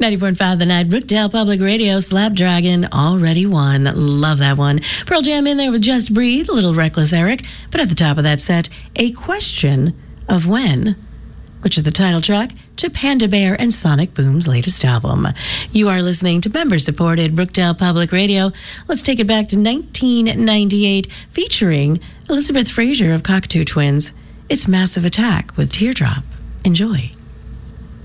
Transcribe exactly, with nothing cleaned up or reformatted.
ninety-four point five The Night, Brookdale Public Radio, Slapdragon, Already Won. Love that one. Pearl Jam in there with Just Breathe, a little Reckless Eric. But at the top of that set, A Question of When, which is the title track to Panda Bear and Sonic Boom's latest album. You are listening to member-supported Brookdale Public Radio. Let's take it back to nineteen ninety-eight, featuring Elizabeth Fraser of Cockatoo Twins. It's Massive Attack with Teardrop. Enjoy.